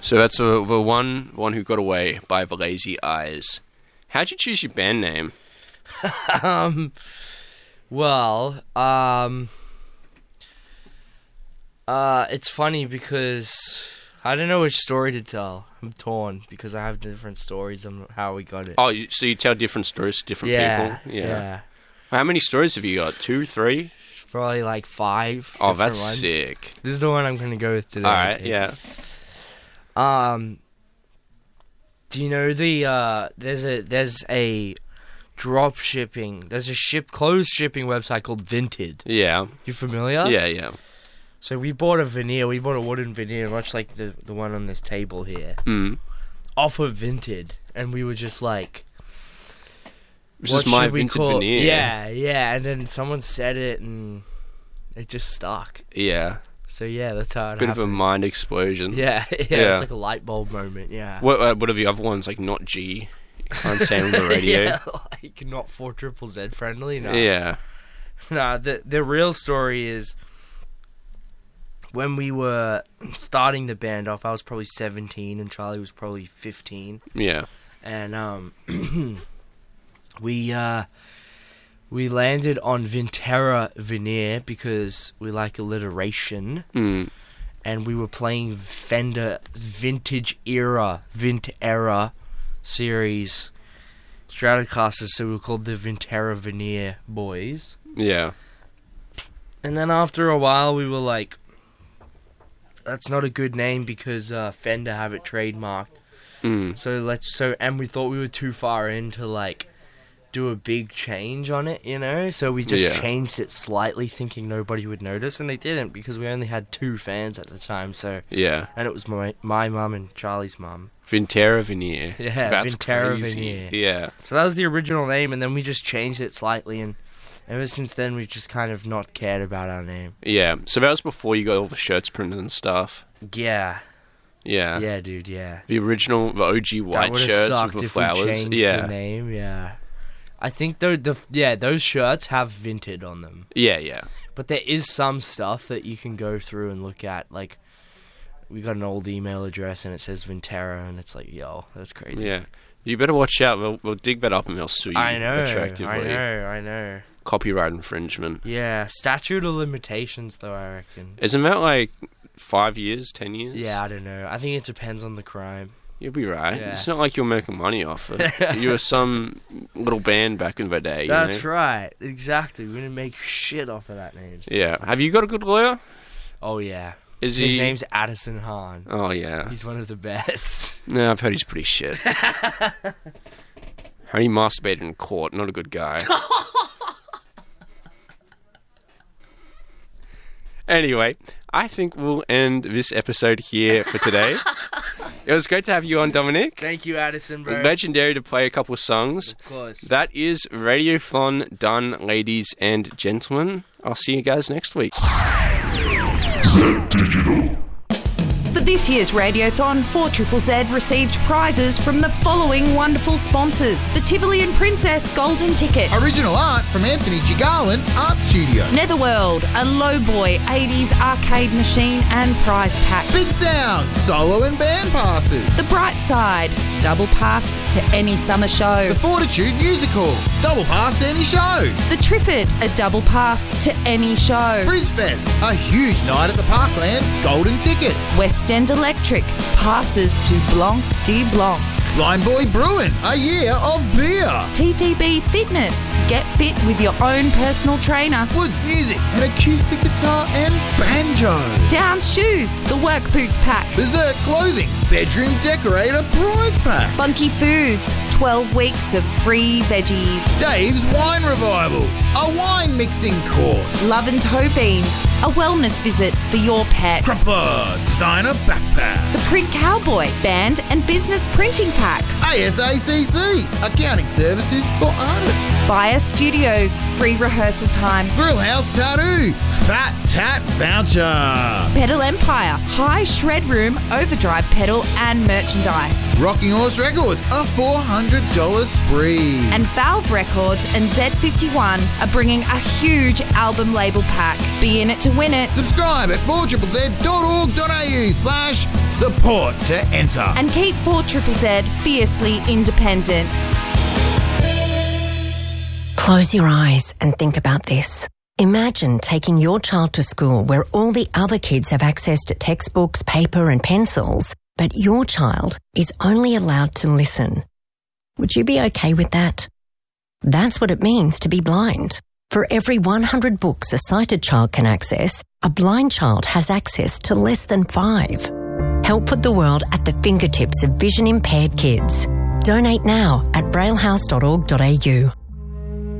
So that's the one who got away by the lazy eyes. How'd you choose your band name? It's funny because I don't know which story to tell. I'm torn because I have different stories on how we got it. Oh, so you tell different stories to different people? Yeah. How many stories have you got? 2, 3? Probably like 5. Oh, that's ones. sick. This is the one I'm going to go with today. All right, yeah. Do you know there's a drop shipping, clothes shipping website called Vinted. Yeah. You familiar? Yeah. So we bought a wooden veneer, much like the one on this table here, off of Vinted, and we were just like, this is my Vinted veneer. Yeah, and then someone said it, and it just stuck. Yeah. So yeah, that's how it Bit happened. of a mind explosion. Yeah, it's like a light bulb moment, yeah. What are the other ones, like not G? You can't say on the radio. Yeah, like not 4ZZZ friendly, no. Yeah. No, the real story is, when we were starting the band off, I was probably 17 and Charlie was probably 15. Yeah. And we landed on Vinterra Veneer because we like alliteration. And we were playing Fender Vintage Era series Stratocasters, so we were called the Vinterra Veneer Boys. Yeah. And then after a while we were like, that's not a good name because Fender have it trademarked. And we thought we were too far in to like do a big change on it, you know? So we just changed it slightly thinking nobody would notice, and they didn't because we only had 2 fans at the time, so... Yeah. And it was my mum and Charlie's mum. Vinterra Veneer. Yeah, that's Vinterra crazy. Veneer. Yeah. So that was the original name, and then we just changed it slightly, and ever since then we've just kind of not cared about our name. Yeah. So that was before you got all the shirts printed and stuff. Yeah. Yeah. Yeah, dude, yeah. The original, the OG white shirts with the flowers. We changed the name, yeah. I think those shirts have Vinted on them. Yeah. But there is some stuff that you can go through and look at. Like, we got an old email address and it says Vinterra, and it's like, yo, that's crazy. Yeah. You better watch out. We'll dig that up and they'll sue you attractively. I know. Copyright infringement. Yeah. Statute of limitations, though, I reckon. Isn't that like 5 years, 10 years? Yeah, I don't know. I think it depends on the crime. You'll be right. Yeah. It's not like you're making money off it. You were some little band back in the day. That's right. Exactly. We didn't make shit off of that name. Yeah. Have you got a good lawyer? Oh, yeah. His name's Addison Hahn. Oh, yeah. He's one of the best. No, I've heard he's pretty shit. How he masturbated in court. Not a good guy. Anyway, I think we'll end this episode here for today. It was great to have you on, Dominic. Thank you, Addison, bro. Legendary to play a couple of songs. Of course. That is Radiothon done, ladies and gentlemen. I'll see you guys next week. Z Digital. For this year's Radiothon, 4ZZZ received prizes from the following wonderful sponsors. The Tivoli and Princess Golden Ticket. Original art from Anthony G. Garland Art Studio. Netherworld, a Lowboy 80s arcade machine and prize pack. Big Sound, solo and band passes. The Bright Side, double pass to any summer show. The Fortitude Musical, double pass to any show. The Triffid, a double pass to any show. Frizzfest, a huge night at the Parkland, golden tickets. West End Electric, passes to Blanc de Blanc. Blind Boy Brewing, a year of beer. TTB Fitness, get fit with your own personal trainer. Woods Music, an acoustic guitar and banjo. Downs Shoes, the Work Boots pack. Berserk Clothing, bedroom decorator prize pack. Funky Foods, 12 weeks of free veggies. Dave's Wine Revival, a wine mixing course. Love and Toe Beans, a wellness visit for your pet. Crumpler, designer backpack. The Print Cowboy, band and business printing packs. ASACC, accounting services for artists. Fire Studios, free rehearsal time. Thrill House Tattoo, Fat Tat Voucher. Pedal Empire, high shred room, overdrive pedal and merchandise. Rocking Horse Records, a $400 spree. And Valve Records and Z51 are bringing a huge album label pack. Be in it to win it. Subscribe at 4ZZZ.org.au/ZDigital. support to enter. And keep 4ZZZ fiercely independent. Close your eyes and think about this. Imagine taking your child to school where all the other kids have access to textbooks, paper and pencils, but your child is only allowed to listen. Would you be okay with that? That's what it means to be blind. For every 100 books a sighted child can access, a blind child has access to less than 5. Help put the world at the fingertips of vision-impaired kids. Donate now at braillehouse.org.au.